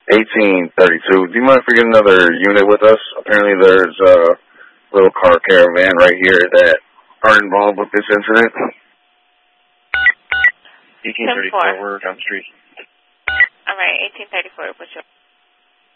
1832. Do you mind if we get another unit with us? Apparently there's a little car caravan right here that are involved with this incident. 1834, we're down the street. All right, 1834, what's your...